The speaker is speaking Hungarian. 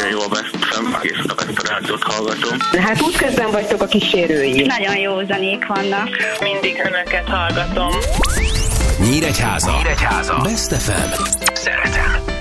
nagyon jól veszem, egész nap ezt a rádiót hallgatom. Hát útközben vagytok a kísérői. Nagyon jó zenék vannak. Mindig önöket hallgatom. Nyíregyháza. Best FM. Szeretem.